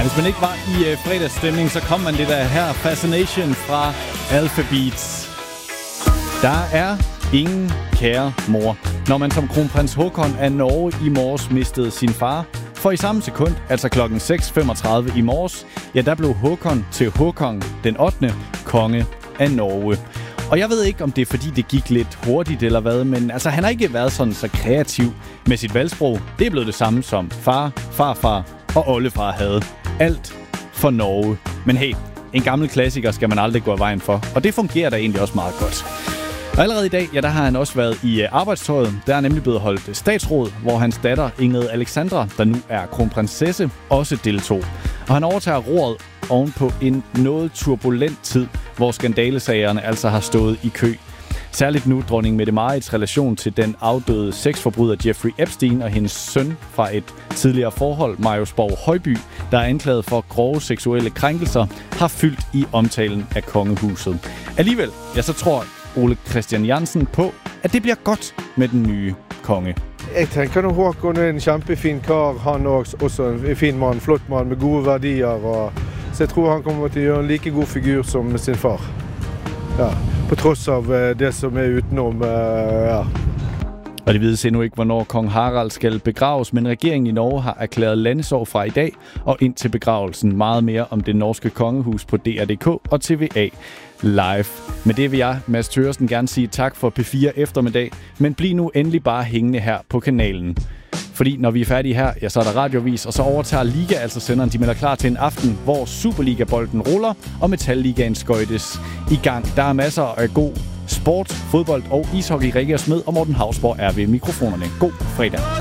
Ja, hvis man ikke var i fredagsstemning, så kom man det der her Fascination fra Alphabeats. Der er ingen kære mor, når man som kronprins Håkon af Norge i morges mistede sin far. For i samme sekund, altså klokken 6.35 i morges, ja, der blev Håkon til Håkon den 8. konge af Norge. Og jeg ved ikke, om det er fordi, det gik lidt hurtigt eller hvad, men altså, han har ikke været sådan så kreativ med sit valgsprog. Det er blevet det samme som far, farfar og oldefar havde. Alt for Norge. Men hey, en gammel klassiker skal man aldrig gå af vejen for, og det fungerer da egentlig også meget godt. Og allerede i dag, ja, der har han også været i arbejdstøjet. Der er nemlig blevet holdt statsråd, hvor hans datter Ingrid Alexandra, der nu er kronprinsesse, også deltog. Og han overtager roret ovenpå en noget turbulent tid, hvor skandalesagerne altså har stået i kø. Særligt nu dronning Mette-Marits relation til den afdøde sexforbryder Jeffrey Epstein og hendes søn fra et tidligere forhold, Marius Borg Højby, der er anklaget for grove seksuelle krænkelser, har fyldt i omtalen af kongehuset. Alligevel, ja, så tror Ole Christian Jansen på, at det bliver godt med den nye konge. Jeg tenker at Håkon er en kjempefin kar. Han er også en fin mann, flott mann med gode verdier. Og så jeg tror han kommer til at gøre en like god figur som sin far. Ja, på trods av det som er utenom. Ja. Og det vides endnu ikke, hvornår kong Harald skal begraves, men regeringen i Norge har erklæret landesorg fra i dag og ind til begravelsen. Meget mere om det norske kongehus på DR.dk og TVA Live. Med det vil jeg, Mads Thøgersen, gerne sige tak for P4 eftermiddag, men bliv nu endelig bare hængende her på kanalen. Fordi når vi er færdige her, ja, så er der radiovis, og så overtager Liga, altså senderen, de melder klar til en aften, hvor Superliga-bolden ruller, og Metal-ligaen skøjtes i gang. Der er masser af god sport, fodbold og ishockey. Rikke og Smed og Morten Hausborg er ved mikrofonerne. God fredag.